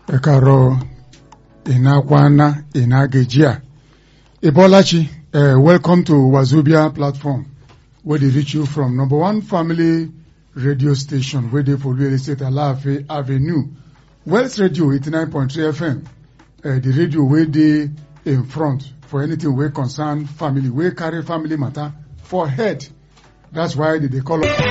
Ekaro Inakwana Inagejia. Ibolachi, welcome to Wazobia platform, where they reach you from number one family radio station, where they for real estate Alafe Avenue, Wells Radio 89.3 FM, the radio where they in front for anything where concern family, where carry family matter for head. That's why they call us.